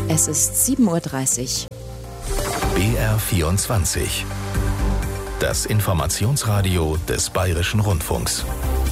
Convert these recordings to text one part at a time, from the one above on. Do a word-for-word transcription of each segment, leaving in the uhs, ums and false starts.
Es ist sieben Uhr dreißig. B R vierundzwanzig. Das Informationsradio des Bayerischen Rundfunks.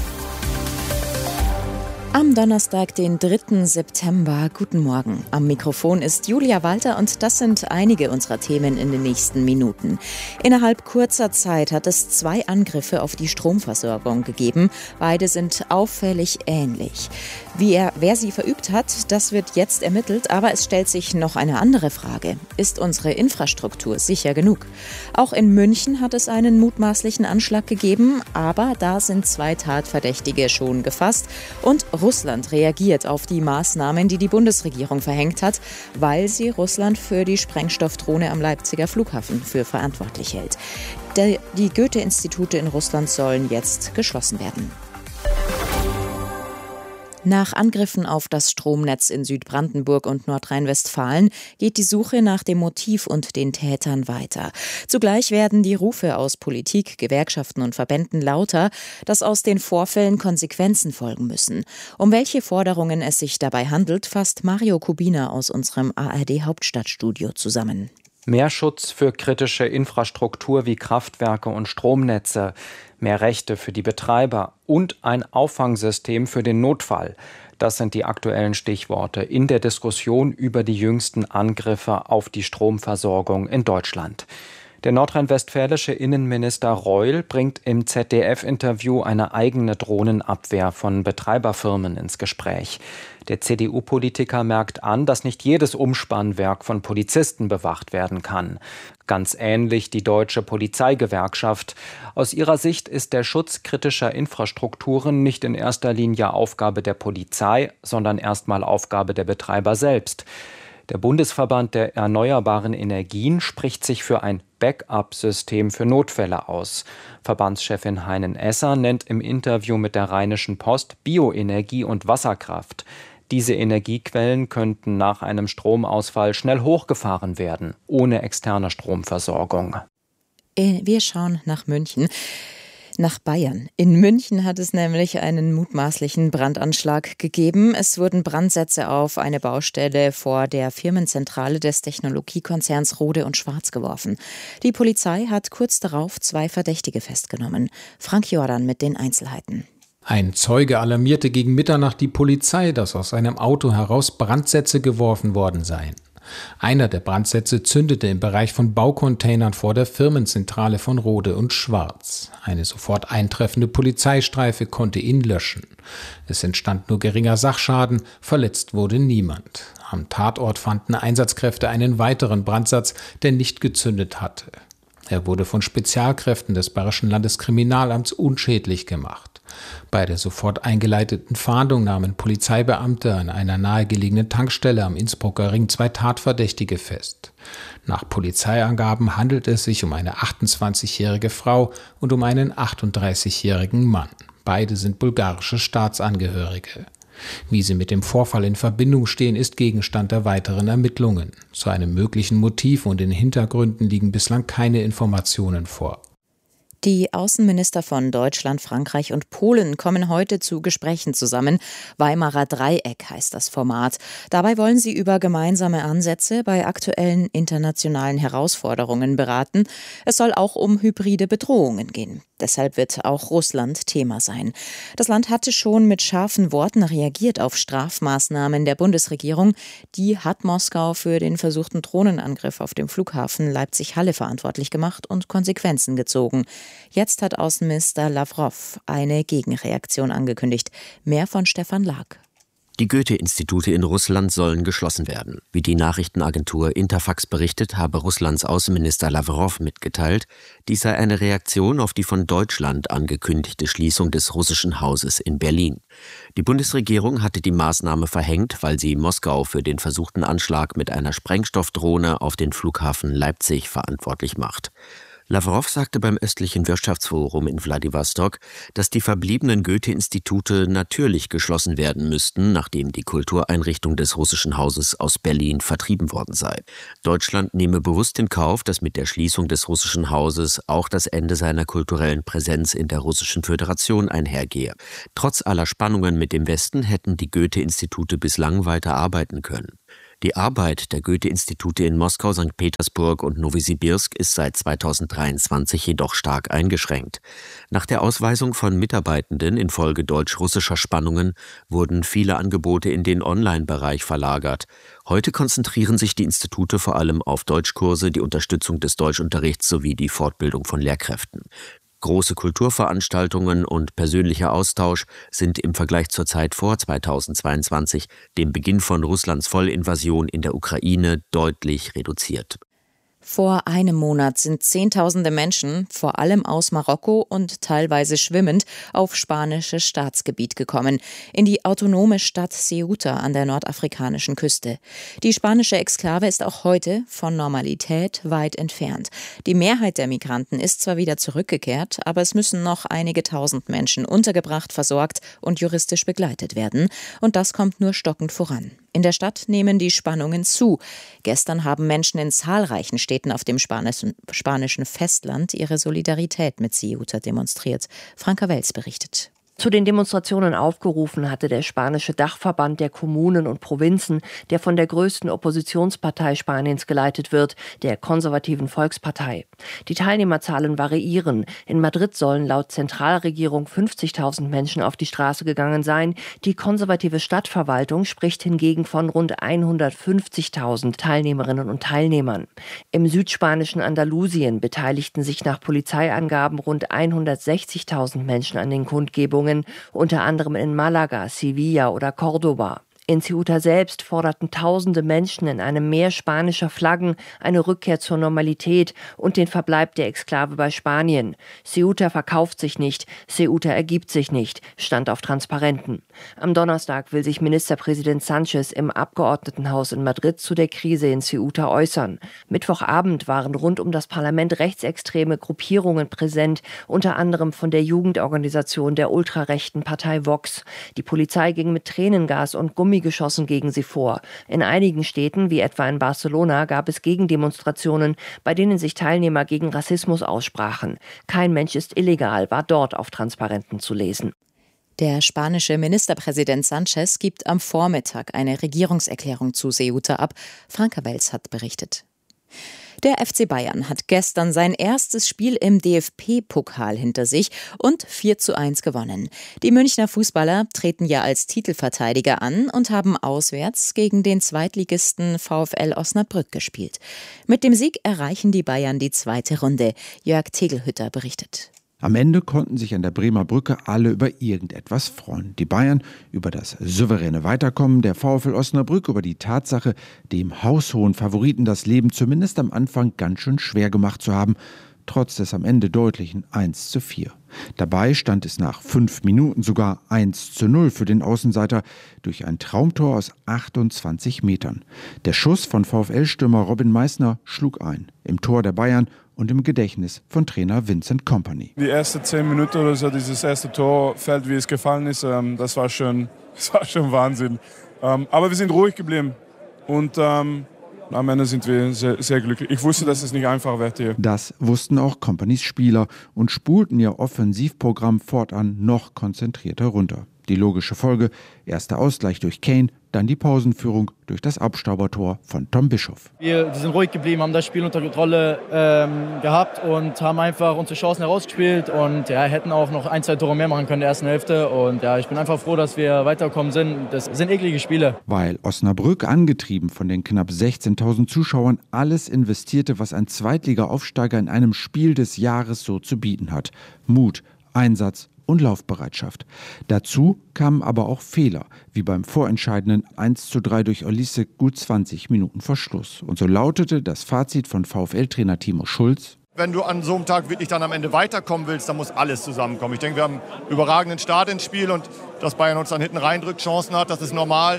Am Donnerstag, den dritten September. Guten Morgen. Am Mikrofon ist Julia Walter und das sind einige unserer Themen in den nächsten Minuten. Innerhalb kurzer Zeit hat es zwei Angriffe auf die Stromversorgung gegeben. Beide sind auffällig ähnlich. Wie er, wer sie verübt hat, das wird jetzt ermittelt, aber es stellt sich noch eine andere Frage. Ist unsere Infrastruktur sicher genug? Auch in München hat es einen mutmaßlichen Anschlag gegeben, aber da sind zwei Tatverdächtige schon gefasst und Russland reagiert auf die Maßnahmen, die die Bundesregierung verhängt hat, weil sie Russland für die Sprengstoffdrohne am Leipziger Flughafen für verantwortlich hält. Die Goethe-Institute in Russland sollen jetzt geschlossen werden. Nach Angriffen auf das Stromnetz in Südbrandenburg und Nordrhein-Westfalen geht die Suche nach dem Motiv und den Tätern weiter. Zugleich werden die Rufe aus Politik, Gewerkschaften und Verbänden lauter, dass aus den Vorfällen Konsequenzen folgen müssen. Um welche Forderungen es sich dabei handelt, fasst Mario Kubina aus unserem A R D-Hauptstadtstudio zusammen. Mehr Schutz für kritische Infrastruktur wie Kraftwerke und Stromnetze, mehr Rechte für die Betreiber und ein Auffangsystem für den Notfall. Das sind die aktuellen Stichworte in der Diskussion über die jüngsten Angriffe auf die Stromversorgung in Deutschland. Der nordrhein-westfälische Innenminister Reul bringt im Z D F-Interview eine eigene Drohnenabwehr von Betreiberfirmen ins Gespräch. Der C D U-Politiker merkt an, dass nicht jedes Umspannwerk von Polizisten bewacht werden kann. Ganz ähnlich die Deutsche Polizeigewerkschaft. Aus ihrer Sicht ist der Schutz kritischer Infrastrukturen nicht in erster Linie Aufgabe der Polizei, sondern erstmal Aufgabe der Betreiber selbst. Der Bundesverband der erneuerbaren Energien spricht sich für ein Backup-System für Notfälle aus. Verbandschefin Heinen-Esser nennt im Interview mit der Rheinischen Post Bioenergie und Wasserkraft. Diese Energiequellen könnten nach einem Stromausfall schnell hochgefahren werden, ohne externe Stromversorgung. Wir schauen nach München. Nach Bayern. In München hat es nämlich einen mutmaßlichen Brandanschlag gegeben. Es wurden Brandsätze auf eine Baustelle vor der Firmenzentrale des Technologiekonzerns Rohde und Schwarz geworfen. Die Polizei hat kurz darauf zwei Verdächtige festgenommen. Frank Jordan mit den Einzelheiten. Ein Zeuge alarmierte gegen Mitternacht die Polizei, dass aus einem Auto heraus Brandsätze geworfen worden seien. Einer der Brandsätze zündete im Bereich von Baucontainern vor der Firmenzentrale von Rohde und Schwarz. Eine sofort eintreffende Polizeistreife konnte ihn löschen. Es entstand nur geringer Sachschaden, verletzt wurde niemand. Am Tatort fanden Einsatzkräfte einen weiteren Brandsatz, der nicht gezündet hatte. Er wurde von Spezialkräften des Bayerischen Landeskriminalamts unschädlich gemacht. Bei der sofort eingeleiteten Fahndung nahmen Polizeibeamte an einer nahegelegenen Tankstelle am Innsbrucker Ring zwei Tatverdächtige fest. Nach Polizeiangaben handelt es sich um eine achtundzwanzigjährige Frau und um einen achtunddreißigjährigen Mann. Beide sind bulgarische Staatsangehörige. Wie sie mit dem Vorfall in Verbindung stehen, ist Gegenstand der weiteren Ermittlungen. Zu einem möglichen Motiv und den Hintergründen liegen bislang keine Informationen vor. Die Außenminister von Deutschland, Frankreich und Polen kommen heute zu Gesprächen zusammen. Weimarer Dreieck heißt das Format. Dabei wollen sie über gemeinsame Ansätze bei aktuellen internationalen Herausforderungen beraten. Es soll auch um hybride Bedrohungen gehen. Deshalb wird auch Russland Thema sein. Das Land hatte schon mit scharfen Worten reagiert auf Strafmaßnahmen der Bundesregierung. Die hat Moskau für den versuchten Drohnenangriff auf dem Flughafen Leipzig-Halle verantwortlich gemacht und Konsequenzen gezogen. Jetzt hat Außenminister Lavrov eine Gegenreaktion angekündigt. Mehr von Stefan Lag. Die Goethe-Institute in Russland sollen geschlossen werden. Wie die Nachrichtenagentur Interfax berichtet, habe Russlands Außenminister Lavrov mitgeteilt, dies sei eine Reaktion auf die von Deutschland angekündigte Schließung des russischen Hauses in Berlin. Die Bundesregierung hatte die Maßnahme verhängt, weil sie Moskau für den versuchten Anschlag mit einer Sprengstoffdrohne auf den Flughafen Leipzig verantwortlich macht. Lavrov sagte beim östlichen Wirtschaftsforum in Wladiwostok, dass die verbliebenen Goethe-Institute natürlich geschlossen werden müssten, nachdem die Kultureinrichtung des russischen Hauses aus Berlin vertrieben worden sei. Deutschland nehme bewusst in Kauf, dass mit der Schließung des russischen Hauses auch das Ende seiner kulturellen Präsenz in der Russischen Föderation einhergehe. Trotz aller Spannungen mit dem Westen hätten die Goethe-Institute bislang weiter arbeiten können. Die Arbeit der Goethe-Institute in Moskau, Sankt Petersburg und Nowosibirsk ist seit zweitausenddreiundzwanzig jedoch stark eingeschränkt. Nach der Ausweisung von Mitarbeitenden infolge deutsch-russischer Spannungen wurden viele Angebote in den Online-Bereich verlagert. Heute konzentrieren sich die Institute vor allem auf Deutschkurse, die Unterstützung des Deutschunterrichts sowie die Fortbildung von Lehrkräften. Große Kulturveranstaltungen und persönlicher Austausch sind im Vergleich zur Zeit vor zweitausendzweiundzwanzig, dem Beginn von Russlands Vollinvasion in der Ukraine, deutlich reduziert. Vor einem Monat sind Zehntausende Menschen, vor allem aus Marokko und teilweise schwimmend, auf spanisches Staatsgebiet gekommen, in die autonome Stadt Ceuta an der nordafrikanischen Küste. Die spanische Exklave ist auch heute von Normalität weit entfernt. Die Mehrheit der Migranten ist zwar wieder zurückgekehrt, aber es müssen noch einige tausend Menschen untergebracht, versorgt und juristisch begleitet werden. Und das kommt nur stockend voran. In der Stadt nehmen die Spannungen zu. Gestern haben Menschen in zahlreichen Städten auf dem spanischen, spanischen Festland ihre Solidarität mit Ceuta demonstriert. Franka Wels berichtet. Zu den Demonstrationen aufgerufen hatte der spanische Dachverband der Kommunen und Provinzen, der von der größten Oppositionspartei Spaniens geleitet wird, der konservativen Volkspartei. Die Teilnehmerzahlen variieren. In Madrid sollen laut Zentralregierung fünfzigtausend Menschen auf die Straße gegangen sein. Die konservative Stadtverwaltung spricht hingegen von rund hundertfünfzigtausend Teilnehmerinnen und Teilnehmern. Im südspanischen Andalusien beteiligten sich nach Polizeiangaben rund hundertsechzigtausend Menschen an den Kundgebungen, unter anderem in Malaga, Sevilla oder Cordoba. In Ceuta selbst forderten tausende Menschen in einem Meer spanischer Flaggen eine Rückkehr zur Normalität und den Verbleib der Exklave bei Spanien. Ceuta verkauft sich nicht, Ceuta ergibt sich nicht, stand auf Transparenten. Am Donnerstag will sich Ministerpräsident Sánchez im Abgeordnetenhaus in Madrid zu der Krise in Ceuta äußern. Mittwochabend waren rund um das Parlament rechtsextreme Gruppierungen präsent, unter anderem von der Jugendorganisation der ultrarechten Partei Vox. Die Polizei ging mit Tränengas und Gummi geschossen gegen sie vor. In einigen Städten, wie etwa in Barcelona, gab es Gegendemonstrationen, bei denen sich Teilnehmer gegen Rassismus aussprachen. Kein Mensch ist illegal, war dort auf Transparenten zu lesen. Der spanische Ministerpräsident Sánchez gibt am Vormittag eine Regierungserklärung zu Ceuta ab. Franka Wels hat berichtet. Der F C Bayern hat gestern sein erstes Spiel im D F B-Pokal hinter sich und vier zu eins gewonnen. Die Münchner Fußballer treten ja als Titelverteidiger an und haben auswärts gegen den Zweitligisten VfL Osnabrück gespielt. Mit dem Sieg erreichen die Bayern die zweite Runde. Jörg Tegelhütter berichtet. Am Ende konnten sich an der Bremer Brücke alle über irgendetwas freuen. Die Bayern über das souveräne Weiterkommen, der VfL Osnabrück über die Tatsache, dem haushohen Favoriten das Leben zumindest am Anfang ganz schön schwer gemacht zu haben, trotz des am Ende deutlichen eins zu vier. Dabei stand es nach fünf Minuten sogar eins zu null für den Außenseiter durch ein Traumtor aus achtundzwanzig Metern. Der Schuss von VfL-Stürmer Robin Meissner schlug ein, im Tor der Bayern und im Gedächtnis von Trainer Vincent Kompany. Die ersten zehn Minuten oder so, dieses erste Tor fällt, wie es gefallen ist, ähm, das war schon, das war schon Wahnsinn. Ähm, aber wir sind ruhig geblieben und ähm, am Ende sind wir sehr, sehr glücklich. Ich wusste, dass es nicht einfach wird hier. Das wussten auch Companys Spieler und spulten ihr Offensivprogramm fortan noch konzentrierter runter. Die logische Folge: erster Ausgleich durch Kane, dann die Pausenführung durch das Abstaubertor von Tom Bischoff. Wir sind ruhig geblieben, haben das Spiel unter Kontrolle ähm, gehabt und haben einfach unsere Chancen herausgespielt und ja, hätten auch noch ein, zwei Tore mehr machen können in der ersten Hälfte. Und ja, ich bin einfach froh, dass wir weitergekommen sind. Das sind eklige Spiele. Weil Osnabrück, angetrieben von den knapp sechzehntausend Zuschauern, alles investierte, was ein Zweitliga-Aufsteiger in einem Spiel des Jahres so zu bieten hat. Mut, Einsatz und Laufbereitschaft. Dazu kamen aber auch Fehler, wie beim vorentscheidenden eins zu drei durch Olise gut zwanzig Minuten vor Schluss. Und so lautete das Fazit von VfL-Trainer Timo Schulz: Wenn du an so einem Tag wirklich dann am Ende weiterkommen willst, dann muss alles zusammenkommen. Ich denke, wir haben einen überragenden Start ins Spiel und dass Bayern uns dann hinten reindrückt, Chancen hat, das ist normal.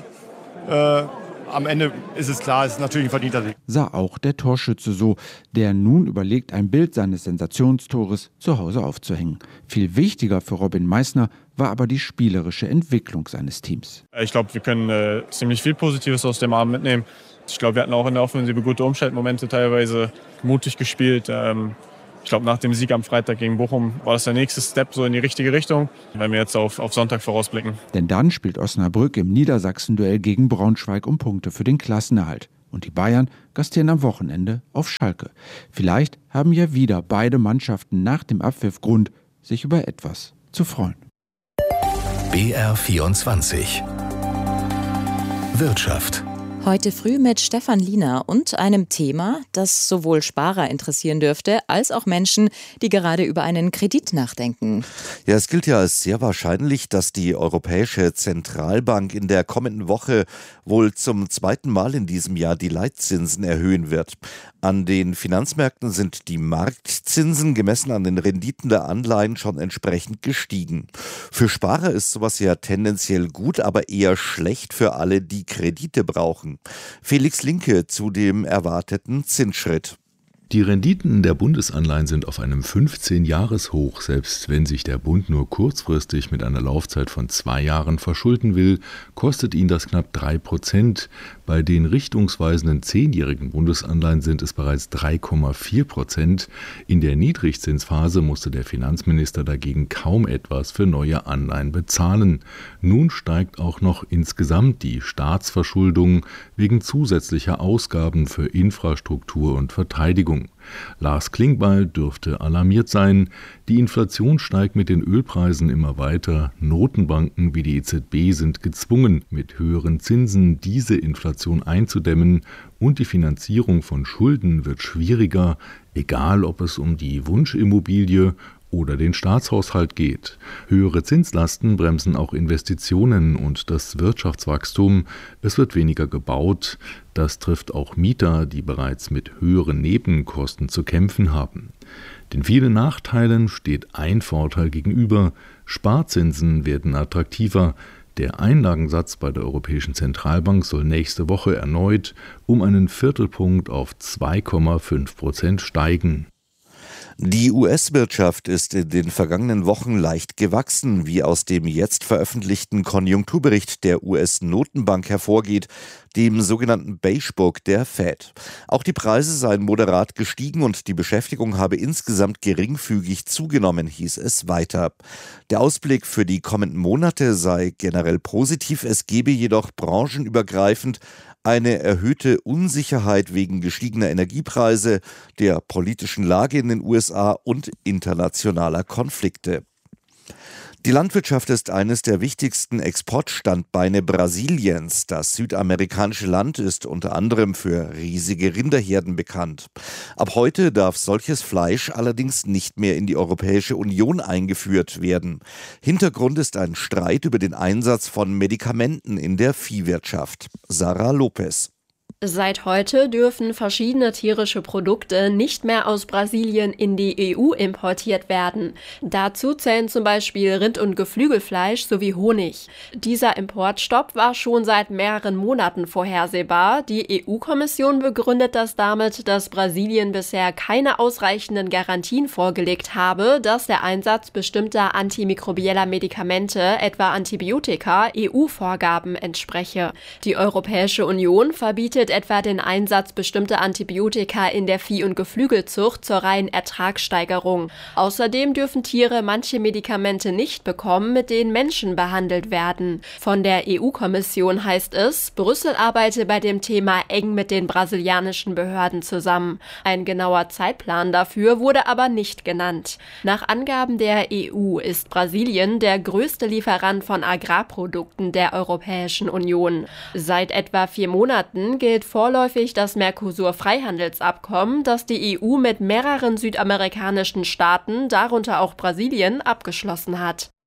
Äh, Am Ende ist es klar, es ist natürlich ein verdienter Sieg. Sah auch der Torschütze so, der nun überlegt, ein Bild seines Sensationstores zu Hause aufzuhängen. Viel wichtiger für Robin Meissner war aber die spielerische Entwicklung seines Teams. Ich glaube, wir können äh, ziemlich viel Positives aus dem Abend mitnehmen. Ich glaube, wir hatten auch in der Offensive gute Umschaltmomente, teilweise mutig gespielt. Ähm, Ich glaube, nach dem Sieg am Freitag gegen Bochum war das der nächste Step so in die richtige Richtung, wenn wir jetzt auf, auf Sonntag vorausblicken. Denn dann spielt Osnabrück im Niedersachsen-Duell gegen Braunschweig um Punkte für den Klassenerhalt. Und die Bayern gastieren am Wochenende auf Schalke. Vielleicht haben ja wieder beide Mannschaften nach dem Abpfiff Grund, sich über etwas zu freuen. B R vierundzwanzig Wirtschaft. Heute früh mit Stefan Liener und einem Thema, das sowohl Sparer interessieren dürfte, als auch Menschen, die gerade über einen Kredit nachdenken. Ja, es gilt ja als sehr wahrscheinlich, dass die Europäische Zentralbank in der kommenden Woche wohl zum zweiten Mal in diesem Jahr die Leitzinsen erhöhen wird. An den Finanzmärkten sind die Marktzinsen gemessen an den Renditen der Anleihen schon entsprechend gestiegen. Für Sparer ist sowas ja tendenziell gut, aber eher schlecht für alle, die Kredite brauchen. Felix Linke zu dem erwarteten Zinsschritt. Die Renditen der Bundesanleihen sind auf einem fünfzehn-Jahres-Hoch. Selbst wenn sich der Bund nur kurzfristig mit einer Laufzeit von zwei Jahren verschulden will, kostet ihn das knapp drei Prozent. Bei den richtungsweisenden zehnjährigen Bundesanleihen sind es bereits drei Komma vier Prozent. In der Niedrigzinsphase musste der Finanzminister dagegen kaum etwas für neue Anleihen bezahlen. Nun steigt auch noch insgesamt die Staatsverschuldung wegen zusätzlicher Ausgaben für Infrastruktur und Verteidigung. Lars Klingbeil dürfte alarmiert sein. Die Inflation steigt mit den Ölpreisen immer weiter. Notenbanken wie die E Z B sind gezwungen, mit höheren Zinsen diese Inflation einzudämmen. Und die Finanzierung von Schulden wird schwieriger, egal ob es um die Wunschimmobilie oder den Staatshaushalt geht. Höhere Zinslasten bremsen auch Investitionen und das Wirtschaftswachstum. Es wird weniger gebaut. Das trifft auch Mieter, die bereits mit höheren Nebenkosten zu kämpfen haben. Den vielen Nachteilen steht ein Vorteil gegenüber. Sparzinsen werden attraktiver. Der Einlagensatz bei der Europäischen Zentralbank soll nächste Woche erneut um einen Viertelpunkt auf zwei Komma fünf Prozent steigen. Die U S-Wirtschaft ist in den vergangenen Wochen leicht gewachsen, wie aus dem jetzt veröffentlichten Konjunkturbericht der U S-Notenbank hervorgeht, dem sogenannten Beige Book der Fed. Auch die Preise seien moderat gestiegen und die Beschäftigung habe insgesamt geringfügig zugenommen, hieß es weiter. Der Ausblick für die kommenden Monate sei generell positiv, es gebe jedoch branchenübergreifend eine erhöhte Unsicherheit wegen gestiegener Energiepreise, der politischen Lage in den U S A und internationaler Konflikte. Die Landwirtschaft ist eines der wichtigsten Exportstandbeine Brasiliens. Das südamerikanische Land ist unter anderem für riesige Rinderherden bekannt. Ab heute darf solches Fleisch allerdings nicht mehr in die Europäische Union eingeführt werden. Hintergrund ist ein Streit über den Einsatz von Medikamenten in der Viehwirtschaft. Sarah Lopez. Seit heute dürfen verschiedene tierische Produkte nicht mehr aus Brasilien in die E U importiert werden. Dazu zählen zum Beispiel Rind- und Geflügelfleisch sowie Honig. Dieser Importstopp war schon seit mehreren Monaten vorhersehbar. Die E U-Kommission begründet das damit, dass Brasilien bisher keine ausreichenden Garantien vorgelegt habe, dass der Einsatz bestimmter antimikrobieller Medikamente, etwa Antibiotika, E U-Vorgaben entspreche. Die Europäische Union verbietet etwa den Einsatz bestimmter Antibiotika in der Vieh- und Geflügelzucht zur reinen Ertragssteigerung. Außerdem dürfen Tiere manche Medikamente nicht bekommen, mit denen Menschen behandelt werden. Von der E U-Kommission heißt es, Brüssel arbeite bei dem Thema eng mit den brasilianischen Behörden zusammen. Ein genauer Zeitplan dafür wurde aber nicht genannt. Nach Angaben der E U ist Brasilien der größte Lieferant von Agrarprodukten der Europäischen Union. Seit etwa vier Monaten gilt vorläufig das Mercosur-Freihandelsabkommen, das die E U mit mehreren südamerikanischen Staaten, darunter auch Brasilien, abgeschlossen hat.